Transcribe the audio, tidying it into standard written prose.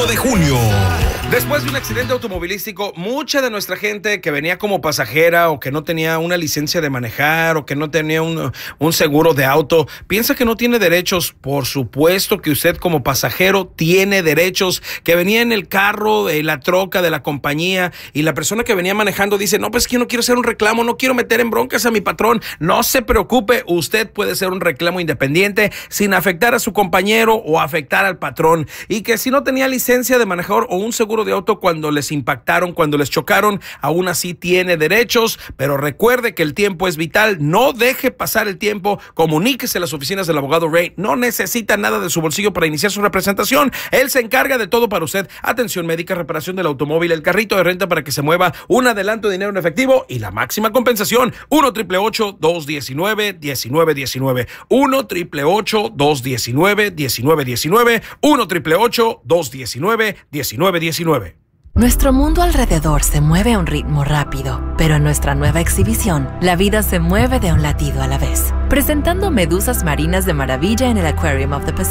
de junio. Después de un accidente automovilístico, mucha de nuestra gente que venía como pasajera o que no tenía una licencia de manejar o que no tenía un seguro de auto, piensa que no tiene derechos. Por supuesto que usted como pasajero tiene derechos. Que venía en el carro de la troca de la compañía y la persona que venía manejando dice, no, pues que yo no quiero hacer un reclamo, no quiero meter en broncas a mi patrón. No se preocupe, usted puede hacer un reclamo independiente sin afectar a su compañero o afectar al patrón. Y que si no tenía licencia de manejar o un seguro de auto cuando les impactaron, cuando les chocaron, aún así tiene derechos, pero recuerde que el tiempo es vital. No deje pasar el tiempo. Comuníquese a las oficinas del abogado Ray. No necesita nada de su bolsillo para iniciar su representación. Él se encarga de todo para usted. Atención médica, reparación del automóvil, el carrito de renta para que se mueva, un adelanto de dinero en efectivo y la máxima compensación. 1-888-219-1919. 1-888-219-1919. 1-888-219-1919. Nuestro mundo alrededor se mueve a un ritmo rápido, pero en nuestra nueva exhibición, la vida se mueve de un latido a la vez. Presentando medusas marinas de maravilla en el Aquarium of the Pacific.